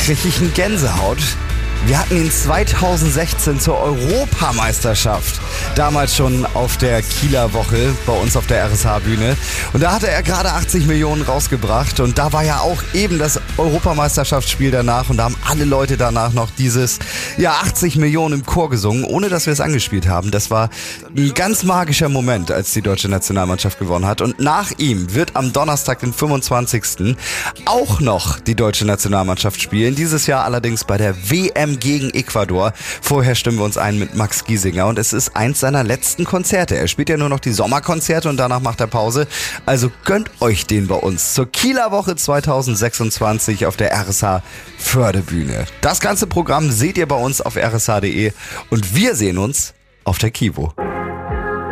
kriege ich eine Gänsehaut. Wir hatten ihn 2016 zur Europameisterschaft, damals schon auf der Kieler Woche bei uns auf der RSH-Bühne. Und da hatte er gerade 80 Millionen rausgebracht und da war ja auch eben das Europameisterschaftsspiel danach und da haben alle Leute danach noch dieses 80 Millionen im Chor gesungen, ohne dass wir es angespielt haben. Das war ein ganz magischer Moment, als die deutsche Nationalmannschaft gewonnen hat. Und nach ihm wird am Donnerstag, den 25. auch noch die deutsche Nationalmannschaft spielen. Dieses Jahr allerdings bei der WM gegen Ecuador. Vorher stimmen wir uns ein mit Max Giesinger und es ist eins seiner letzten Konzerte. Er spielt ja nur noch die Sommerkonzerte und danach macht er Pause. Also gönnt euch den bei uns zur Kieler Woche 2026 auf der RSH Förde-Bühne. Das ganze Programm seht ihr bei uns auf rsh.de und wir sehen uns auf der Kivo.